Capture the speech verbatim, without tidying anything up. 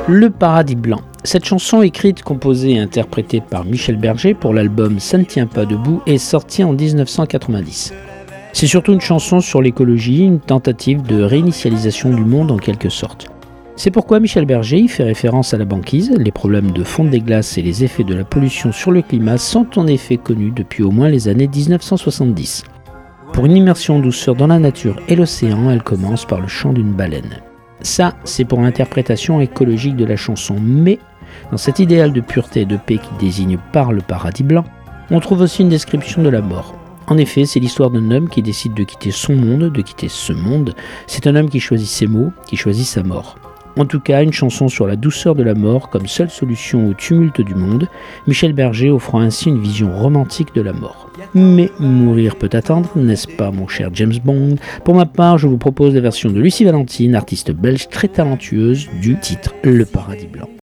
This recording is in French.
Le paradis blanc. Cette chanson écrite, composée et interprétée par Michel Berger pour l'album Ça ne tient pas debout est sortie en dix-neuf cent quatre-vingt-dix. C'est surtout une chanson sur l'écologie, une tentative de réinitialisation du monde en quelque sorte. C'est pourquoi Michel Berger y fait référence à la banquise. Les problèmes de fonte des glaces et les effets de la pollution sur le climat sont en effet connus depuis au moins les années dix-neuf cent soixante-dix. Pour une immersion en douceur dans la nature et l'océan, elle commence par le chant d'une baleine. Ça, c'est pour l'interprétation écologique de la chanson, mais dans cet idéal de pureté et de paix qui désigne par le paradis blanc, on trouve aussi une description de la mort. En effet, c'est l'histoire d'un homme qui décide de quitter son monde, de quitter ce monde. C'est un homme qui choisit ses mots, qui choisit sa mort. En tout cas, une chanson sur la douceur de la mort comme seule solution au tumulte du monde, Michel Berger offrant ainsi une vision romantique de la mort. Mais mourir peut attendre, n'est-ce pas mon cher James Bond ? Pour ma part, je vous propose la version de Lucie Valentine, artiste belge très talentueuse, du titre Le Paradis Blanc.